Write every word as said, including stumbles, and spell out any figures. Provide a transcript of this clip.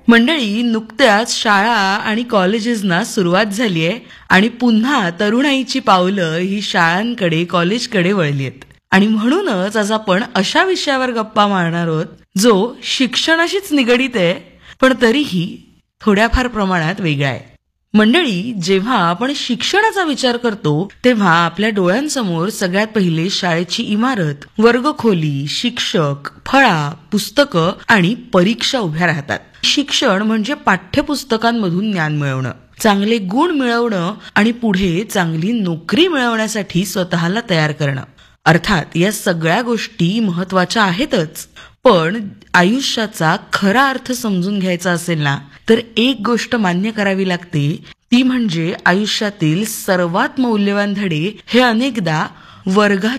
मंडळी, नुकत्याच शाळा आणि कॉलेजेसना सुरुवात झाली आहे आणि पुन्हा तरुणाईची पावलं ही शाळांकडे कॉलेजकडे वळली आहेत. आणि म्हणूनच आज आपण अशा विषयावर गप्पा मारणार आहोत जो शिक्षणाशीच निगडीत आहे, पण तरीही थोड्याफार प्रमाणात वेगळा आहे. मंडळी, जेव्हा आपण शिक्षणाचा विचार करतो तेव्हा आपल्या डोळ्यांसमोर सगळ्यात पहिले शाळेची इमारत, वर्गखोली, शिक्षक, फळा, पुस्तकं आणि परीक्षा उभ्या राहतात. शिक्षण म्हणजे पाठ्यपुस्तकांमधून ज्ञान मिळवणं, चांगले गुण मिळवणं आणि पुढे चांगली नोकरी मिळवण्यासाठी स्वतःला तयार करणं. अर्थात या सगळ्या गोष्टी महत्वाच्या आहेतच, पण आयुष्याचा खरा अर्थ समजून घ्यायचा असेल ना, तर एक गोष्ट मान्य करावी लागते, ती म्हणजे आयुष्यातील सर्वात मौल्यवान धडे हे अनेकदा वर्गात